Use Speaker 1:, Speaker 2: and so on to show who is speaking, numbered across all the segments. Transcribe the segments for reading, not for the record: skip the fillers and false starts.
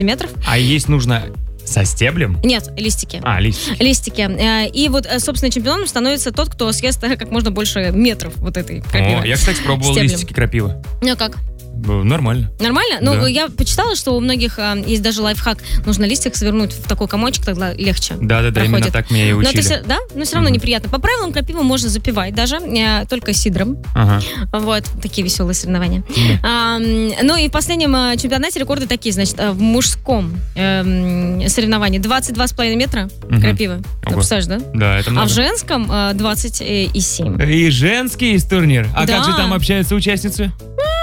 Speaker 1: метров.
Speaker 2: А есть нужно со стеблем?
Speaker 1: Нет, листики.
Speaker 2: Листики.
Speaker 1: Листики. И вот, собственно, чемпионом становится тот, кто съест как можно больше метров вот этой крапивы.
Speaker 2: Я, кстати, пробовал листики крапивы.
Speaker 1: Ну, как?
Speaker 2: Нормально.
Speaker 1: Нормально?
Speaker 2: Да.
Speaker 1: Ну, я почитала, что у многих есть даже лайфхак. Нужно листик свернуть в такой комочек, тогда легче.
Speaker 2: Да, именно так меня и учили.
Speaker 1: Но все равно неприятно. По правилам крапиву можно запивать даже, только сидром.
Speaker 2: Ага.
Speaker 1: Вот, такие веселые соревнования. Ну и в последнем чемпионате рекорды такие, значит, в мужском соревновании 22,5 метра крапивы. Ты представляешь, да?
Speaker 2: Да, это много.
Speaker 1: А в женском 20,7.
Speaker 2: И женский есть турнир. А
Speaker 1: Да.
Speaker 2: как же там общаются участницы?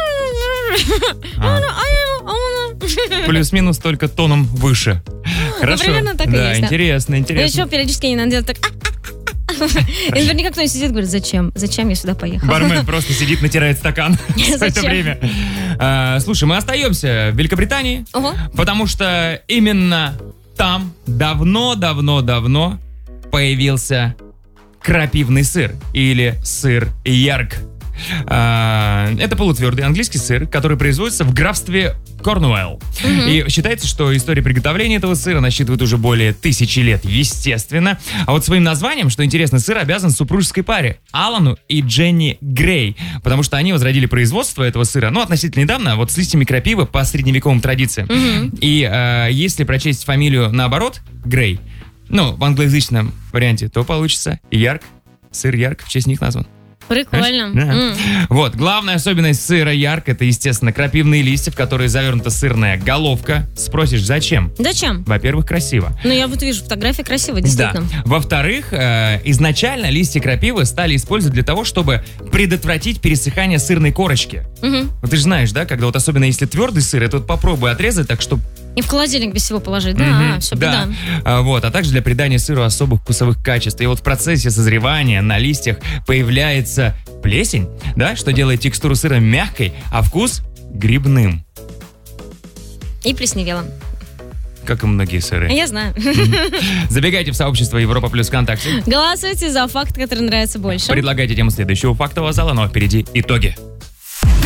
Speaker 2: Плюс-минус только тоном выше. Хорошо.
Speaker 1: примерно так и
Speaker 2: да,
Speaker 1: есть, да.
Speaker 2: интересно.
Speaker 1: Ну еще периодически они надо делать так. И наверняка кто-нибудь сидит и говорит, зачем? Зачем я сюда поехал?
Speaker 2: Бармен просто сидит, натирает стакан в это
Speaker 1: Зачем?
Speaker 2: время. Слушай, мы остаемся в Великобритании,
Speaker 1: Ого.
Speaker 2: потому что именно там давно появился крапивный сыр или сыр Ярк. Это полутвердый английский сыр, который производится в графстве Корнуэлл. И считается, что история приготовления этого сыра насчитывает уже более 1000 лет, естественно. А вот своим названием, что интересно, сыр обязан супружеской паре Алану и Дженни Грей, потому что они возродили производство этого сыра, относительно недавно, вот с листьями крапивы по средневековым традициям. И если прочесть фамилию наоборот, Грей, в англоязычном варианте, то получится Ярк, сыр Ярк в честь них назван.
Speaker 1: Прикольно.
Speaker 2: Да. Вот, главная особенность сыра Ярк — это, естественно, крапивные листья, в которые завернута сырная головка. Спросишь, зачем?
Speaker 1: Зачем?
Speaker 2: Во-первых, красиво.
Speaker 1: Я вот вижу фотографии красивые, действительно.
Speaker 2: Да. Во-вторых, изначально листья крапивы стали использовать для того, чтобы предотвратить пересыхание сырной корочки. Вот ты же знаешь, да, когда особенно если твердый сыр, это попробуй отрезать так, чтобы...
Speaker 1: И в холодильник без всего положить, да, все, беда.
Speaker 2: А также для придания сыру особых вкусовых качеств. И вот в процессе созревания на листьях появляется плесень, да, что делает текстуру сыра мягкой, а вкус грибным.
Speaker 1: И плесневело.
Speaker 2: Как и многие сыры.
Speaker 1: Я знаю.
Speaker 2: Забегайте в сообщество Европа Плюс ВКонтакте.
Speaker 1: Голосуйте за факт, который нравится больше.
Speaker 2: Предлагайте тему следующего фактового зала, но впереди итоги.